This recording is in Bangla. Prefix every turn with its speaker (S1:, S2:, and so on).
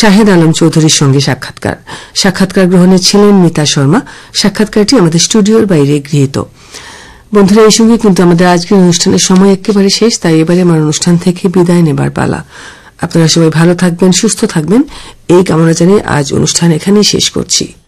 S1: শাহেদ আলম চৌধুরীর সঙ্গে সাক্ষাৎকার গ্রহণে ছিলেন মিতা শর্মা। সাক্ষাৎকারটি আমাদের স্টুডিওর বাইরে গৃহীত। বন্ধুরা, এই সঙ্গে কিন্তু আমাদের আজকের অনুষ্ঠানের সময় একেবারে শেষ, তাই এবারে আমার অনুষ্ঠান থেকে বিদায় নেবার পালা। আপনারা সবাই ভালো থাকবেন, সুস্থ থাকবেন এই কামনা জানিয়ে আজ অনুষ্ঠান এখানেই শেষ করছি।